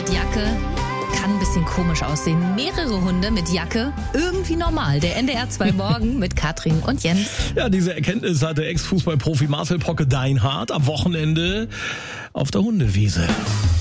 mit Jacke kann ein bisschen komisch aussehen. Mehrere Hunde mit Jacke, irgendwie normal. Der NDR 2 Morgen mit Katrin und Jens. Ja, diese Erkenntnis hatte Ex-Fußballprofi Marcel Pocke-Deinhardt am Wochenende auf der Hundewiese.